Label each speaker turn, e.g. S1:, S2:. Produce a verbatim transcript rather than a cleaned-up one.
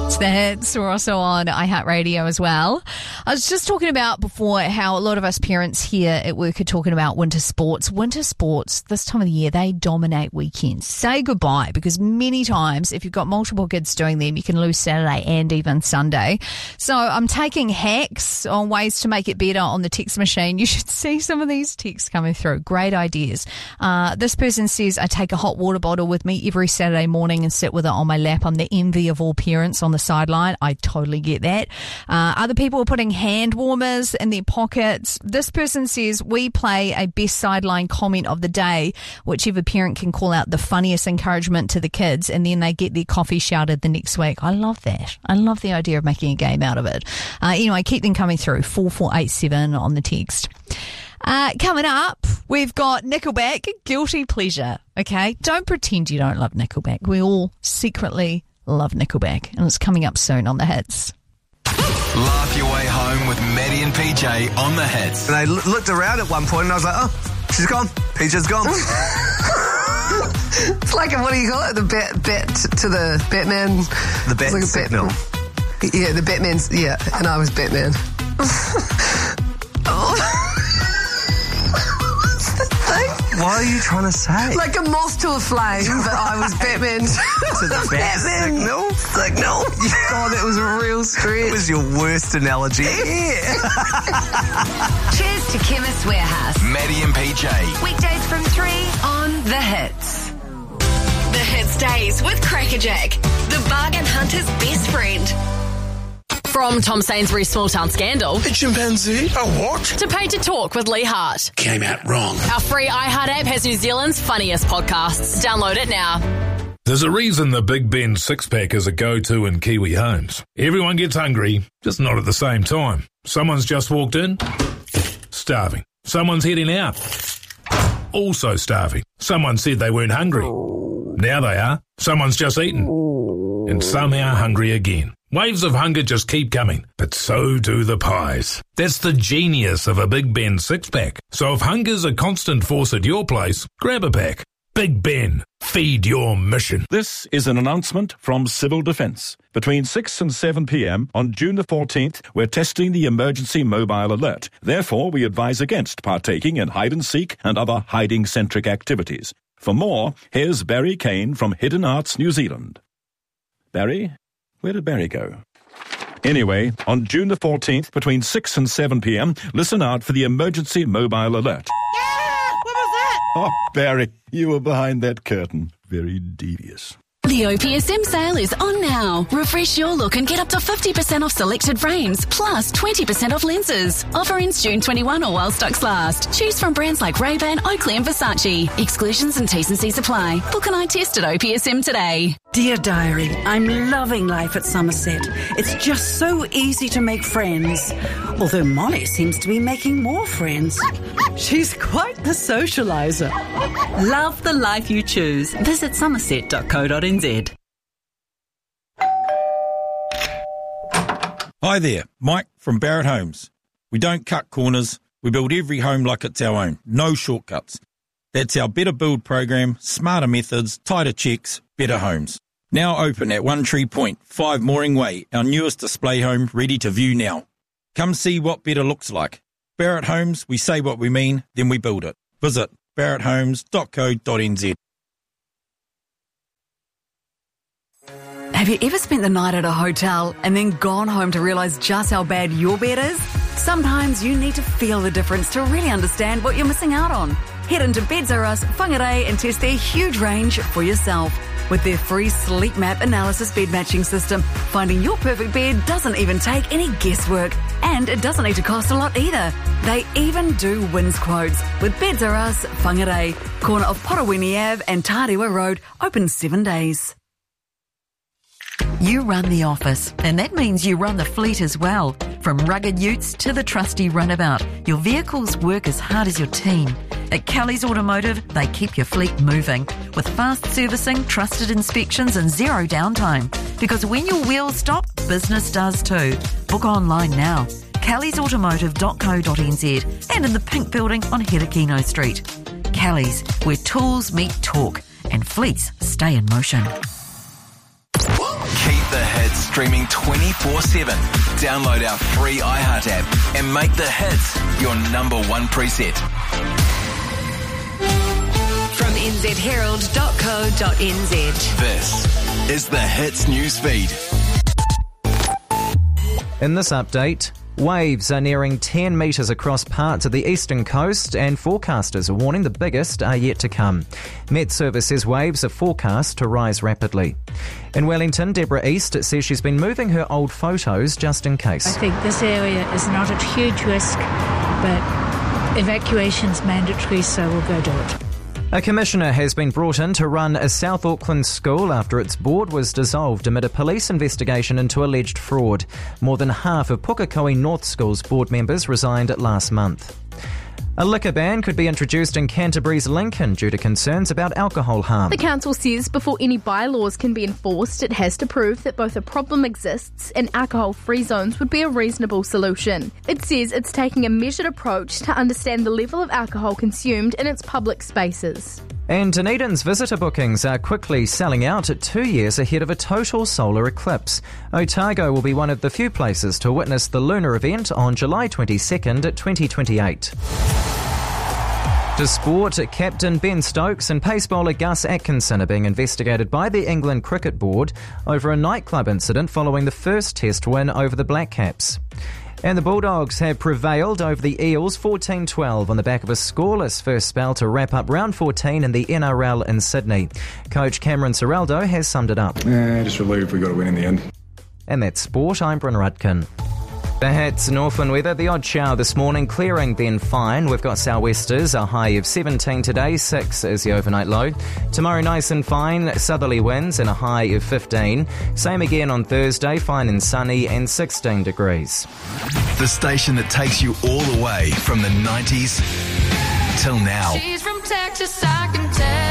S1: It's the hits. We're also on iHeartRadio as well. I was just talking about before how a lot of us parents here at work are talking about winter sports. Winter sports, this time of the year, they dominate weekends. Say goodbye, because many times, if you've got multiple kids doing them, you can lose Saturday and even Sunday. So I'm taking hacks on ways to make it better on the text machine. You should see some of these texts coming through. Great ideas. Uh, this person says, I take a hot water bottle with me every Saturday morning and sit with it on my lap. I'm the envy of all parents on the sideline. I totally get that. Uh, other people are putting hand warmers in their pockets. This person says, we play a best sideline comment of the day. Whichever parent can call out the funniest encouragement to the kids, and then they get their coffee shouted the next week. I love that. I love the idea of making a game out of it. Uh, anyway, keep them coming through. four four eight seven on the text. Uh, coming up, we've got Nickelback, Guilty Pleasure. Okay, don't pretend you don't love Nickelback. We all secretly love Nickelback, and it's coming up soon on the hits.
S2: Laugh your way home with Maddie and P J on the hits.
S3: And I l- looked around at one point and I was like, oh, she's gone. P J's gone. It's like, a, what do you call it? The bat, bat to the Batman.
S2: The bat
S3: like
S2: signal.
S3: Bat, yeah, the Batman's, yeah, and I was Batman. Oh.
S2: What are you trying to say?
S3: Like a moth to a flame, but I was Batman.
S2: To the bat
S3: Batman.
S2: signal?
S3: Signal. God, that was a real stretch.
S2: It was your worst analogy.
S3: Yeah.
S4: Cheers to Chemist Warehouse.
S2: Maddie and P J.
S4: Weekdays from three on The Hits. The Hits Days with Crackerjack, the bargain hunter's best friend.
S5: From Tom Sainsbury's Small Town Scandal
S6: A chimpanzee? A what?
S5: to Paid to Talk with Lee Hart.
S6: Came out wrong.
S5: Our free iHeart app has New Zealand's funniest podcasts. Download it now.
S7: There's a reason the Big Ben six-pack is a go-to in Kiwi homes. Everyone gets hungry, just not at the same time. Someone's just walked in, starving. Someone's heading out, also starving. Someone said they weren't hungry. Now they are. Someone's just eaten, and some are hungry again. Waves of hunger just keep coming, but so do the pies. That's the genius of a Big Ben six-pack. So if hunger's a constant force at your place, grab a pack. Big Ben, feed your mission.
S8: This is an announcement from Civil Defence. Between six and seven p.m. on June the fourteenth, we're testing the emergency mobile alert. Therefore, we advise against partaking in hide-and-seek and other hiding-centric activities. For more, here's Barry Kane from Hidden Arts New Zealand. Barry? Where did Barry go? Anyway, on June the fourteenth, between six and seven p.m, listen out for the emergency mobile alert.
S9: Yeah! What was that?
S8: Oh, Barry, you were behind that curtain. Very devious.
S10: The O P S M sale is on now. Refresh your look and get up to fifty percent off selected frames, plus twenty percent off lenses. Offer ends June twenty-first or while stocks last. Choose from brands like Ray-Ban, Oakley and Versace. Exclusions and T's and C's apply. Book an eye test at O P S M today.
S11: Dear Diary, I'm loving life at Somerset. It's just so easy to make friends. Although Molly seems to be making more friends. She's quite the socialiser. Love the life you choose. Visit somerset dot co dot n z.
S12: Hi there, Mike from Barrett Homes. We don't cut corners. We build every home like it's our own. No shortcuts. That's our Better Build program, smarter methods, tighter checks, better homes. Now open at One Tree Point, five Mooring Way, our newest display home ready to view now. Come see what better looks like. Barrett Homes, we say what we mean, then we build it. Visit barrett homes dot co dot n z.
S13: Have you ever spent the night at a hotel and then gone home to realise just how bad your bed is? Sometimes you need to feel the difference to really understand what you're missing out on. Head into Beds R Us, Whangarei and test their huge range for yourself. With their free Sleep Map analysis bed matching system, finding your perfect bed doesn't even take any guesswork, and it doesn't need to cost a lot either. They even do wins quotes with Beds R Us, Whangarei, corner of Porawini Ave and Tarewa Road, open seven days.
S14: You run the office, and that means you run the fleet as well. From rugged utes to the trusty runabout, your vehicles work as hard as your team. At Kelly's Automotive, they keep your fleet moving with fast servicing, trusted inspections and zero downtime. Because when your wheels stop, business does too. Book online now. kellys automotive dot co dot n z and in the pink building on Herakino Street. Kelly's, where tools meet talk and fleets stay in motion.
S2: Keep the hits streaming twenty-four seven. Download our free iHeart app and make the hits your number one preset.
S4: From n z herald dot co dot n z.
S2: This is the Hits news feed.
S15: In this update, waves are nearing ten metres across parts of the eastern coast and forecasters are warning the biggest are yet to come. Met Service says waves are forecast to rise rapidly. In Wellington, Deborah East says she's been moving her old photos just in case.
S16: I think this area is not at huge risk, but evacuation's mandatory, so we'll go do it.
S15: A commissioner has been brought in to run a South Auckland school after its board was dissolved amid a police investigation into alleged fraud. More than half of Pukekohe North School's board members resigned last month. A liquor ban could be introduced in Canterbury's Lincoln due to concerns about alcohol harm.
S17: The council says before any bylaws can be enforced, it has to prove that both a problem exists and alcohol-free zones would be a reasonable solution. It says it's taking a measured approach to understand the level of alcohol consumed in its public spaces.
S15: And Dunedin's visitor bookings are quickly selling out at two years ahead of a total solar eclipse. Otago will be one of the few places to witness the lunar event on July twenty-second, twenty twenty-eight. To sport, captain Ben Stokes and pace bowler Gus Atkinson are being investigated by the England Cricket Board over a nightclub incident following the first test win over the Black Caps. And the Bulldogs have prevailed over the Eels fourteen twelve on the back of a scoreless first spell to wrap up round fourteen in the N R L in Sydney. Coach Cameron Ciraldo has summed it up.
S18: Yeah, just relieved we got a win in the end.
S15: And that's sport. I'm Bryn Rudkin. The Hits Northland weather, the odd shower this morning, clearing then fine. We've got sou'westers, a high of seventeen today, six is the overnight low. Tomorrow nice and fine, southerly winds and a high of fifteen. Same again on Thursday, fine and sunny and sixteen degrees.
S2: The station that takes you all the way from the nineties till now.
S19: She's from Texas, I can tell.